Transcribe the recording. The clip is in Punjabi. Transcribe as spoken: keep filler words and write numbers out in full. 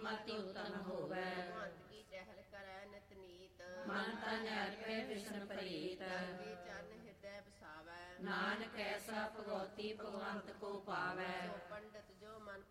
ਮਤਿ ਉਤਮ ਹੋਵੈ। ਮਹੰਤ ਕੀ ਚਹਿਲ ਕਰੈ ਨਿਤ ਨੀਤ, ਮਨ ਤਨ ਅਰਪੈ ਵਿਸ਼ਨ ਪ੍ਰੀਤ। ਕੀ ਚਰਨ ਹਿਰਦੈ ਵਸਾਵੈ, ਨਾਨਕ ਐਸਾ ਭਗਉਤੀ ਭਗਵੰਤ ਕੋ ਪਾਵੈ। ਸੋ ਪੰਡਤ ਜੋ ਮਨ